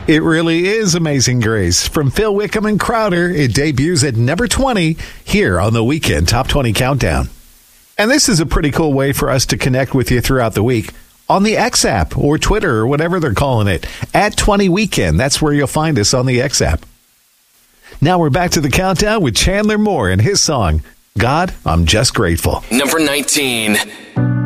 It really is Amazing Grace. From Phil Wickham and Crowder, it debuts at number 20 here on the Weekend Top 20 Countdown. And this is a pretty cool way for us to connect with you throughout the week on the X app or Twitter or whatever they're calling it. At 20 Weekend, that's where you'll find us on the X app. Now we're back to the countdown with Chandler Moore and his song, God, I'm Just Grateful. Number 19.